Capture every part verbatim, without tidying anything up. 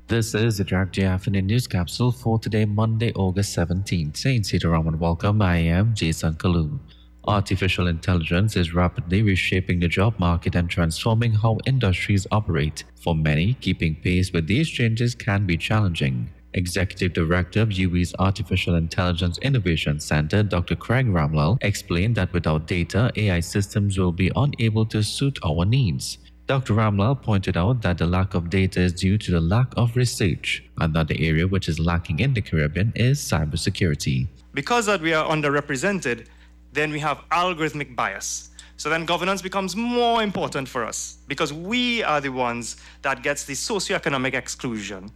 This is the Direct Afternoon News Capsule for today, Monday, August seventeenth. Saint Sitaram and welcome. I am Jason Kalum. Artificial intelligence is rapidly reshaping the job market and transforming how industries operate. For many, keeping pace with these changes can be challenging. Executive Director of U E's Artificial Intelligence Innovation Center, Doctor Craig Ramlal, explained that without data, A I systems will be unable to suit our needs. Doctor Ramlal pointed out that the lack of data is due to the lack of research. Another area which is lacking in the Caribbean is cybersecurity. Because that we are underrepresented, then we have algorithmic bias. So then governance becomes more important for us because we are the ones that gets the socioeconomic exclusion.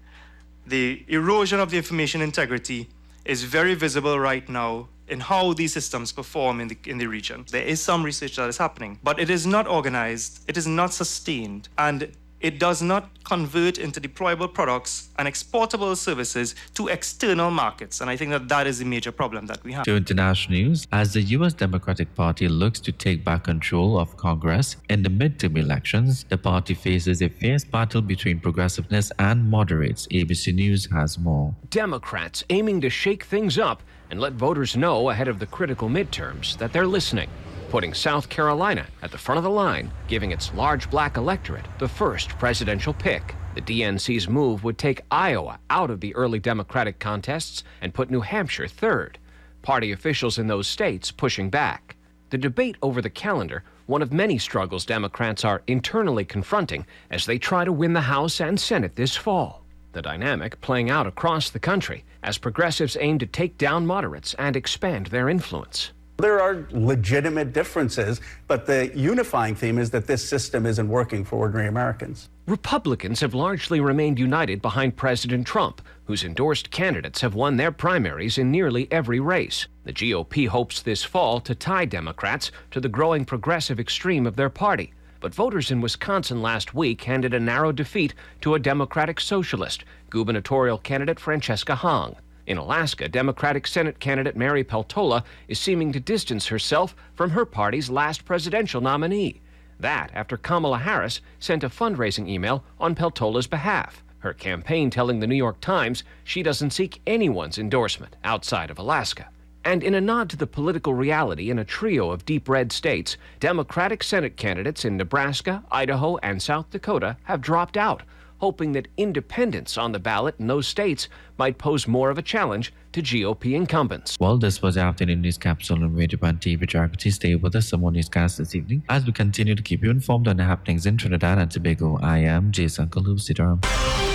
The erosion of the information integrity is very visible right now in how these systems perform in the, in the region. There is some research that is happening, but it is not organized, it is not sustained, and it does not convert into deployable products and exportable services to external markets. And I think that that is the major problem that we have. To international news, as the U S Democratic Party looks to take back control of Congress in the midterm elections, the party faces a fierce battle between progressiveness and moderates. A B C News has more. Democrats aiming to shake things up and let voters know ahead of the critical midterms that they're listening, putting South Carolina at the front of the line, giving its large black electorate the first presidential pick. The D N C's move would take Iowa out of the early Democratic contests and put New Hampshire third. Party officials in those states pushing back. The debate over the calendar, one of many struggles Democrats are internally confronting as they try to win the House and Senate this fall. The dynamic playing out across the country as progressives aim to take down moderates and expand their influence. There are legitimate differences, but the unifying theme is that this system isn't working for ordinary Americans. Republicans have largely remained united behind President Trump, whose endorsed candidates have won their primaries in nearly every race. The G O P hopes this fall to tie Democrats to the growing progressive extreme of their party. But voters in Wisconsin last week handed a narrow defeat to a Democratic socialist, gubernatorial candidate Francesca Hong. In Alaska, Democratic Senate candidate Mary Peltola is seeming to distance herself from her party's last presidential nominee. That after Kamala Harris sent a fundraising email on Peltola's behalf. Her campaign telling the New York Times she doesn't seek anyone's endorsement outside of Alaska. And in a nod to the political reality in a trio of deep red states, Democratic Senate candidates in Nebraska, Idaho, and South Dakota have dropped out, hoping that independents on the ballot in those states might pose more of a challenge to G O P incumbents. Well, this was the Afternoon News Capsule on Radio One T V. Charity. Stay with us some more newscasts this evening as we continue to keep you informed on the happenings in Trinidad and Tobago. I am Jason Kalum.